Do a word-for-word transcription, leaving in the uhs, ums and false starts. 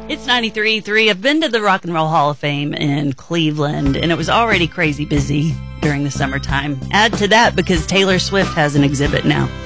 It's ninety-three point three. I've been to the Rock and Roll Hall of Fame in Cleveland, and it was already crazy busy during the summertime. Add to that because Taylor Swift has an exhibit now.